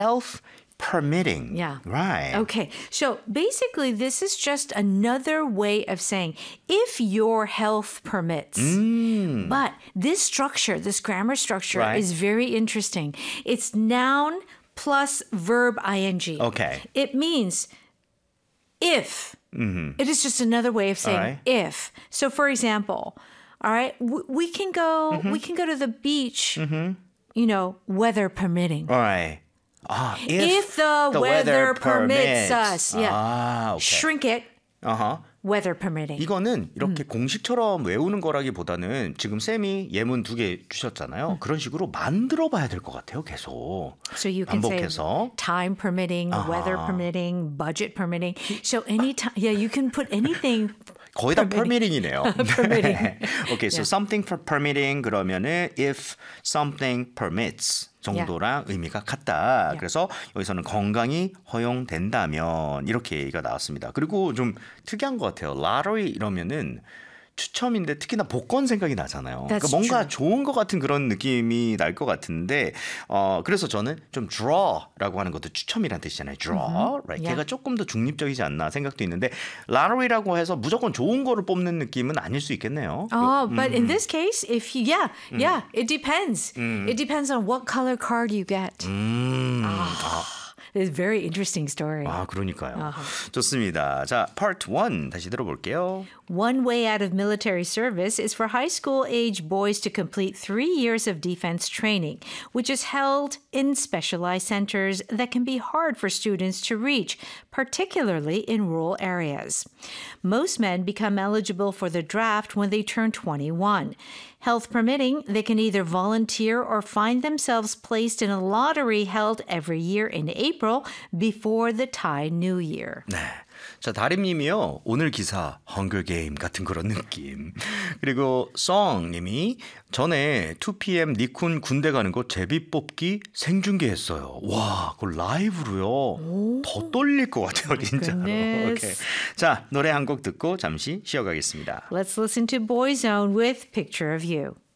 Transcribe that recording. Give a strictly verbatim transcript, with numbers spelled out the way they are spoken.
health permitting. Yeah. Right. Okay. So basically, this is just another way of saying if your health permits. Mm. But this structure, this grammar structure Right. is very interesting. It's noun plus verb ing. Okay. It means if. Mm-hmm. It is just another way of saying right. if. So for example, all right, w- we can go Mm-hmm. we can go to the beach, mm-hmm. you know, weather permitting. All right. Ah, if, If the, weather, permits, permits. us. Yeah. 아, okay. Shrink it, 어허. weather permitting. 이거는 이렇게 공식처럼 외우는 거라기보다는 지금 쌤이 예문 두 개 주셨잖아요. 그런 식으로 만들어 봐야 될 것 같아요. 계속. So you can 반복해서. say time permitting, weather permitting, budget permitting. So any time, yeah, you can put anything. 거의 다 permitting이네요. Permitting. Okay, so Yeah. something for permitting 그러면은 if something permits 정도랑 의미가 같다. 그래서 여기서는 건강이 허용된다면 이렇게 얘기가 나왔습니다. 그리고 좀 특이한 것 같아요. lottery 이러면은 추첨인데 특히나 복권 생각이 나잖아요. 그러니까 That's 뭔가 true. 좋은 것 같은 그런 느낌이 날 것 같은데 어, 그래서 저는 좀 draw라고 하는 것도 추첨이라는 뜻이잖아요. draw. Right? Yeah. 걔가 조금 더 중립적이지 않나 생각도 있는데 lottery라고 해서 무조건 좋은 거를 뽑는 느낌은 아닐 수 있겠네요. Oh, but in this case, if you, yeah, yeah, it depends. It depends on what color card you get. 음, 아, It's a very interesting story. 아, 그러니까요. 좋습니다. 자, part one 다시 들어볼게요. One way out of military service is for high school age boys to complete three years of defense training, which is held in specialized centers that can be hard for students to reach, particularly in rural areas. Most men become eligible for the draft when they turn twenty-one. Health permitting, they can either volunteer or find themselves placed in a lottery held every year in April before the Thai New Year. 네. 자, 다림님이요. 오늘 기사 헝거 게임 같은 그런 느낌. 그리고 썽님이 전에 투 피엠 니쿤 군대 가는 거 제비 뽑기 생중계했어요. 와, 그걸 라이브로요. 더 떨릴 것 같아요, 진짜로. goodness. 오케이. 자, 노래 한 곡 듣고 잠시 쉬어가겠습니다. Let's listen to Boyzone with Picture of You.